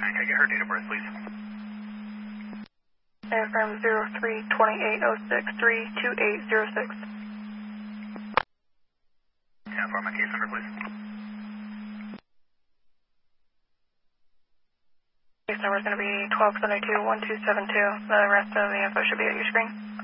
Can I get her date of birth, please? Affirm 03-2806-32806. Can I inform my case number, please? Case number is going to be 1272-1272. The rest of the info should be at your screen.